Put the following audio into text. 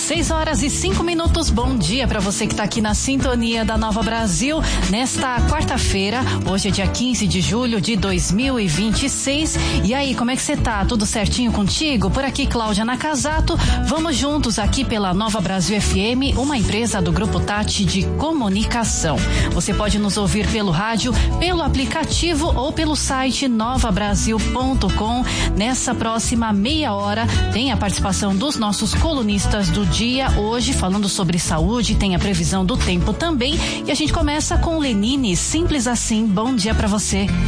6h05. Bom dia para você que está aqui na sintonia da Nova Brasil nesta quarta-feira. Hoje é dia 15 de julho de 2026. E aí, como é que você tá? Tudo certinho contigo? Por aqui, Cláudia Nakazato. Vamos juntos aqui pela Nova Brasil FM, uma empresa do Grupo Tati de Comunicação. Você pode nos ouvir pelo rádio, pelo aplicativo ou pelo site novabrasil.com. Nessa próxima meia hora tem a participação dos nossos colunistas do dia, hoje falando sobre saúde, tem a previsão do tempo também, e a gente começa com Lenine, Simples Assim. Bom dia para você.